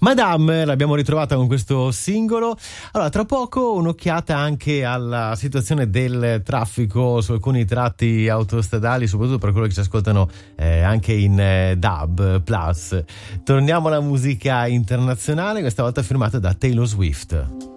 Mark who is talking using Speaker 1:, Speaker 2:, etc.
Speaker 1: Madame l'abbiamo ritrovata con questo singolo. Allora, tra poco un'occhiata anche alla situazione del traffico su alcuni tratti autostradali, soprattutto per quello che ci ascoltano anche in DAB Plus. Torniamo alla musica internazionale, questa volta firmata da Taylor Swift.